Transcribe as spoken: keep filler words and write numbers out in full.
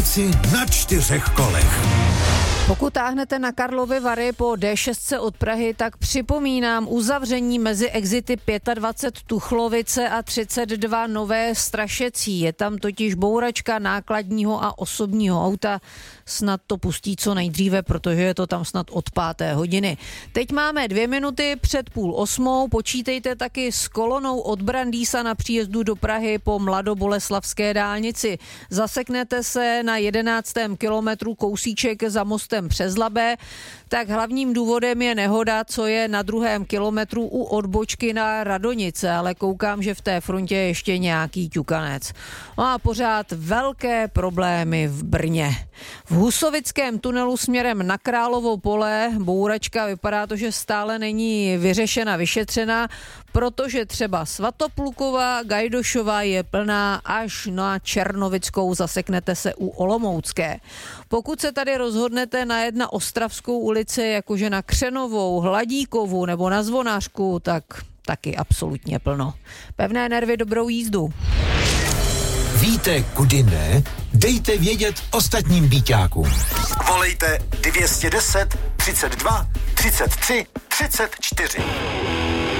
práci na čtyřech kolech. Pokud táhnete na Karlovy Vary po D šest od Prahy, tak připomínám uzavření mezi exity dvacet pět Tuchlovice a třicet dva Nové Strašecí. Je tam totiž bouračka nákladního a osobního auta. Snad to pustí co nejdříve, protože je to tam snad od páté hodiny. Teď máme dvě minuty před půl osmou. Počítejte taky s kolonou od Brandýsa na příjezdu do Prahy po Mladoboleslavské dálnici. Zaseknete se na jedenáctém kilometru kousíček za mostem přes Labé, tak hlavním důvodem je nehoda, co je na druhém kilometru u odbočky na Radonice, ale koukám, že v té frontě je ještě nějaký ťukanec. No a pořád velké problémy v Brně. V Husovickém tunelu směrem na Královo pole bouračka, vypadá to, že stále není vyřešena, vyšetřena, protože třeba Svatopluková, Gajdošová je plná až na Černovickou, zaseknete se u Olomoucké. Pokud se tady rozhodnete najet na Ostravskou ulici, jakože na Křenovou, Hladíkovou nebo na Zvonářku, tak taky absolutně plno. Pevné nervy, dobrou jízdu. Víte, kudy ne? Dejte vědět ostatním býťákům. Volejte dvě stě deset, třicet dva, třicet tři, třicet čtyři.